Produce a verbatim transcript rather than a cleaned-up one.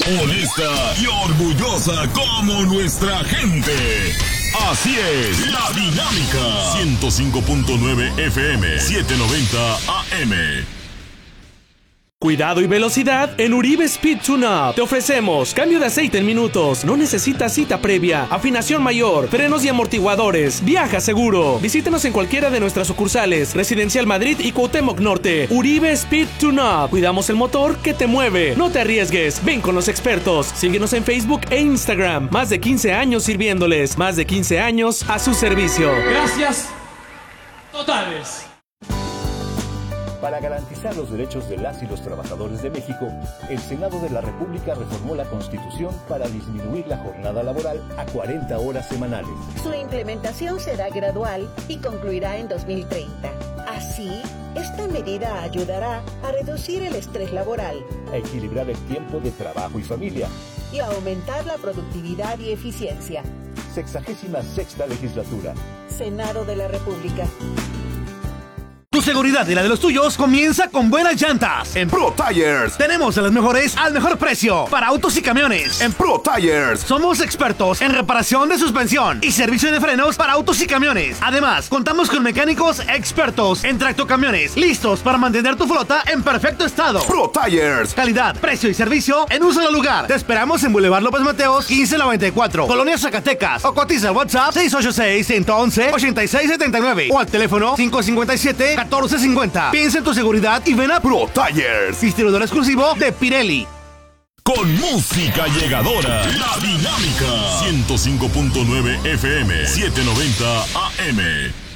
Honesta y orgullosa como nuestra gente. Así es, La Dinámica. ciento cinco punto nueve F M, setecientos noventa A M. Cuidado y velocidad en Uribe Speed Tune-Up. Te ofrecemos cambio de aceite en minutos. No necesitas cita previa. Afinación mayor, frenos y amortiguadores. Viaja seguro. Visítanos en cualquiera de nuestras sucursales. Residencial Madrid y Cuauhtémoc Norte. Uribe Speed Tune-Up. Cuidamos el motor que te mueve. No te arriesgues. Ven con los expertos. Síguenos en Facebook e Instagram. Más de quince años sirviéndoles. Más de quince años a su servicio. Gracias totales. Para garantizar los derechos de las y los trabajadores de México, el Senado de la República reformó la Constitución para disminuir la jornada laboral a cuarenta horas semanales. Su implementación será gradual y concluirá en dos mil treinta. Así, esta medida ayudará a reducir el estrés laboral, a equilibrar el tiempo de trabajo y familia y a aumentar la productividad y eficiencia. Sexagésima sexta legislatura. Senado de la República. Tu seguridad y la de los tuyos comienza con buenas llantas. En Pro Tires tenemos de las mejores al mejor precio para autos y camiones. En Pro Tires somos expertos en reparación de suspensión y servicio de frenos para autos y camiones. Además, contamos con mecánicos expertos en tractocamiones, listos para mantener tu flota en perfecto estado. Pro Tires, calidad, precio y servicio en un solo lugar. Te esperamos en Boulevard López Mateos quince noventa y cuatro, Colonia Zacatecas, o cotiza al WhatsApp seis ocho seis, uno uno uno, ocho seis siete nueve o al teléfono cinco cinco siete, catorce cincuenta. Piensa en tu seguridad y ven a Pro Tires, distribuidor exclusivo de Pirelli. Con música llegadora, La Dinámica. ciento cinco punto nueve F M, setecientos noventa A M.